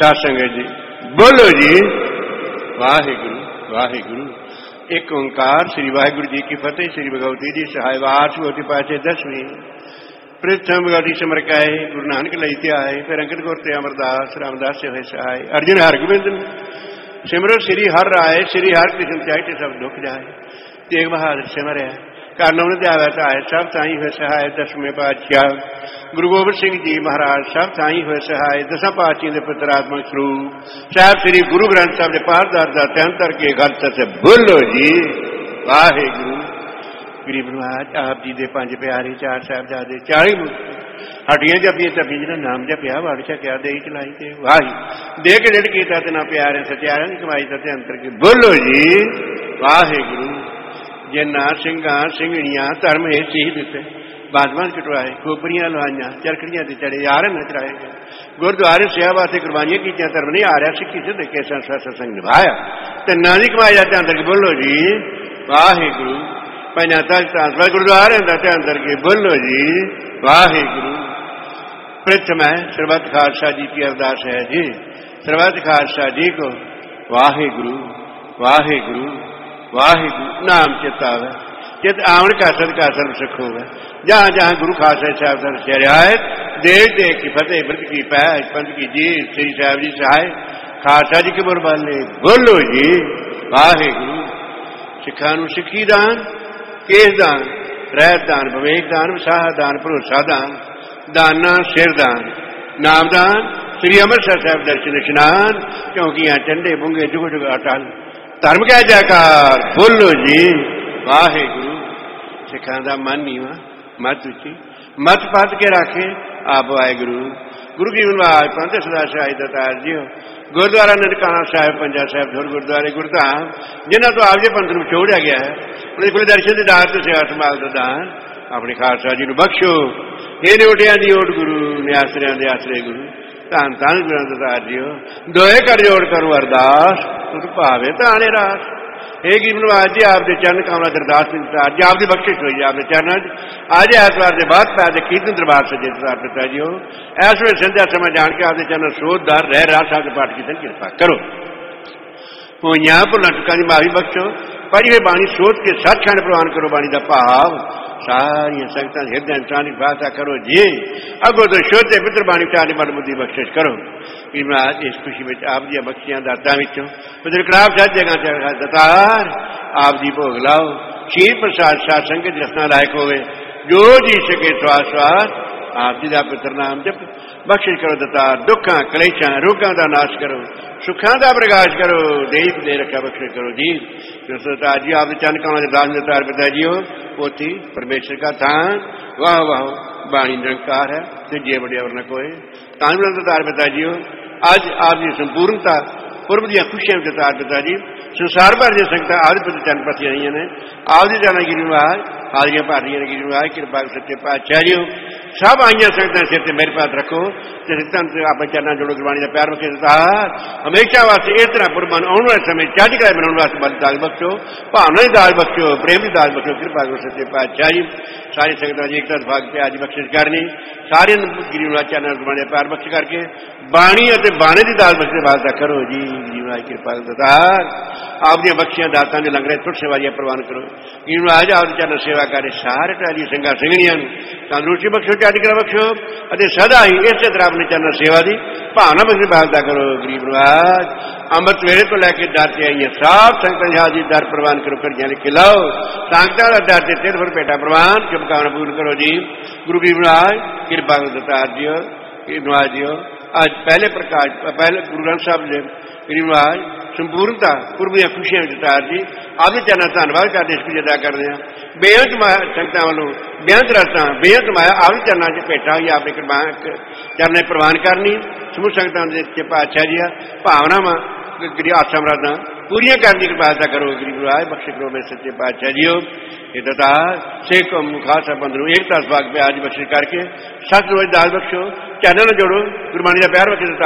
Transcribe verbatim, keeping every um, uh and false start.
साध संगत जी बोलो जी वाहिगुरु वाहिगुरु। एक ओंकार श्री वाहिगुरु जी की फतेह। श्री भगवती जी सहाय वार भगवती पासे दसवीं प्रथम भगवती सिमर काए गुरु नानक लई आए। फिर अंकित गुर ते अमरदास रामदास से होए सहाय। अर्जुन हरगोबिंद सिमरो श्री हर राय श्री हर कृष्ण त्याग ते सब दुख जाए। तेग बहादुर सिमर है कारणों ध्यावा आए सब ताई हुए सहाय। दसवें पातशाह गुरु गोबिंद सिंह जी महाराज सब ताई हुए सहाय। दसा पातशाह के पुत्रात्मक स्वरूप साहब श्री गुरु ग्रंथ साहब के पाठदार का तैंतर के घर से बोलो जी वाहिगुरु। गरीब नवाज आप जी के पंज प्यारे चार साहबजादे चाली मूर्ति हड्डियां जपिया तपी जिन्हें नाम जपिया वड़ छकिया दे चलाई थे वाही दे के डेढ़ किया ना प्यारे सत्यारा की कमाई सत्य अंतर की बोलो जी वाहिगुरु। जिन्ना सिंगा सिंगड़ियां धर्म है सीह दिते बाजमान कटवाए खोपरियां लवाइया चरखड़ियां से चढ़े यार न चढ़ाए गए। गुरुद्वारे सेवा वास्ते कुर्बानियां की धर्म नहीं आ रहा सिक्खी सिद्ध के सत्संग निभाया तो नानी कमाई जाते अंदर के बोलो जी वाहिगुरु। पंजा गुरुद्वारे अंदर के बोलो जी वाहिगुरु। प्रथम है सरबत खालसा जी की अरदास है जी। सरबत खालसा जी को वाहिगुरु वाहिगुरु वाहिगुरु नाम चितावे चित आवन का सद का सर्व सुख होगा। जहाँ जहाँ गुरु खालसा साहब से रियायत देव देव की फतेह व्रत की पैज पंथ की जी श्री साहब जी सहाय खालसा जी के बुरबाले बोलो जी वाहिगुरु। सिखा नूं सिक्खी दान केस दान रहत दान विवेक दान विसाह दान भरोसा दान दाना सिर दान नाम दान श्री अमृतसर साहब दर्शन इशनान क्योंकि यहाँ ठंडे बुंगे जुग जुग अटल धर्म कह जयकार बोलो जी वाहिगुरु। सिखा का मन नीवा मत उची मत पद के रखे आप वाहिगुरु। गुरु की बनवाज पंथ सदा शाही दतार जी गुरुद्वारा ननकाना साहिब पंजा साहिब धुर गुरुद्वारे गुरधाम जिन्होंने तो आप जी पंथ में छोड़ा गया है उन्हें कोई दर्शन के दार तो सेवा संभाल का दान अपने खालसा जी बख्शो। हे ओटिया की ओट गुरु ने आश्रया के आश्रय गुरु धन धन गुरु दतार जी दोए कर जोड़ करूं अरदास तुझ भावे ताने रास। हे की बनवाज जी आपके चरण कमला दरदास दतार जी आपकी बख्शिश हुई आपके चरणों आज ऐतवार के बाद पैदे कीर्तन दरबार सजे दतार पिता जी हो ऐस वे संध्या समय जान के आपके चरण सोधदार रह रहा साहब के पाठ कीर्तन कृपा करो। होइयां भुलां चुकां दी माफी बख्शो पढ़ी हुई बाणी सोच के सचखंड प्रवान करो। बाणी का भाव सारिया संगतां हृदय इंसान की प्रार्थना करो जी अगो तो शुद्ध पितर बाणी चाली मन बुद्धि बख्शिश करो। महाराज इस खुशी में आप जी बख्शियां दातां विचों पितर कलाब साध जगह दतार आप जी भोग लाओ शीर प्रसाद साध संगत रसना लायक होवे जो जी सके श्वास श्वास आप जी का पितर नाम जप बख्शिश करो दतार। दुखा कलेशा रोगां का नाश करो सुखा का प्रकाश करो देख दे रखा बख्शिश करो जी। दतार जी आप चंद कमल दास दतार पिता जी हो पोथी परमेश्वर का थान वाह वाह बाणी निरंकार है तुझे बड़े और न कोई तान दतार पिता जी हो आज आपकी संपूर्णता पूर्व दिया खुशियां दतार पिता जी संसार भर दी संगत आदि पिता चंद पति रही ने आपदी जाना गिरी महाराज हारियां भारियां ने गिरी महाराज कृपा सच्चे पातशाह जी सब आईया संगत सिर से मेरे पास रखो अपने चरणा जोड़ो गुरबाणी का प्यार रखे दतार हमेशा वास्ते इस तरह पुरबन आने वाले समय चढ़ कराए बनाने वास्ते बल दाल बख्शो भावना की दाल बख्शो प्रेम की दाल बख्शो कृपा करो सच्चे पातशाह जी। सारी संगत जी एक तरह भाग पे आज बख्शिश करनी सारे गिरी महाराज चरणा गुरबाणी का प्यार बख्श करके बाणी और बाणे की दाल बख्शे वास्ता करो जी गिरी महाराज कृपा दतार आप दी बख्शियां दातां दे लंगरे तुर सेवाइयां प्रवान करो। गिरी महाराज आप चरण सेवा करे सारे टाली संघा सिंगड़ियां तंदुरुस्ती बख्शो चढ़ कर बख्शो सदा ही इस तरह अपने चरण सेवा की भावना बख्श भागता करो। गरीब नवाज अमृत वेले तो लैके दर से आई सब संगत हाजी दर प्रवान करो कर लिखे लाओ संगतां दा दर से तेर फुट पेटा प्रवान शुभकामना पूर्ण करो जी। गुरु गरीब नवाज कृपा दतार जी गरीब नवाज जी आज पहले प्रकाश पहले गुरु ग्रंथ साहब ने गरीब नवाज संपूर्णता पूर्व दी खुशियां दतार जी आपके चरण धन्यवाद करते इसकी अदा करते हैं बेअंत संगतां वालों बेअंत रस्ता बेअंत माया आपके चरणों से भेटा हुई आपने कृपा चरण प्रवान करनी समूह संगतां पातशाह जी भावनावां आशा मरादा पूरियां करने की कृपा करो। गरीब नवाज बख्श करो मेरे सच्चे पातशाह जी हो ये दतार सिख खालसा पंथ नूं एकता भाग पे आज बख्शिश करके सच रोज दाल बख्शो चैनल जोड़ो गुरबाणी का प्यार बख्शो।